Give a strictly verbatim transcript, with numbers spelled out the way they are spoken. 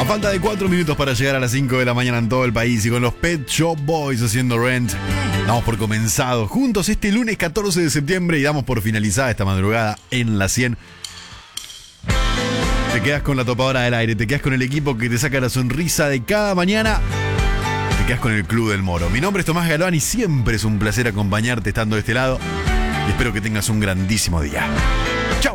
A falta de cuatro minutos para llegar a las cinco de la mañana en todo el país y con los Pet Shop Boys haciendo Rent, damos por comenzado juntos este lunes catorce de septiembre y damos por finalizada esta madrugada en la cien. Te quedas con la topadora del aire, te quedas con el equipo que te saca la sonrisa de cada mañana, te quedas con el Club del Moro. Mi nombre es Tomás Galván y siempre es un placer acompañarte estando de este lado y espero que tengas un grandísimo día.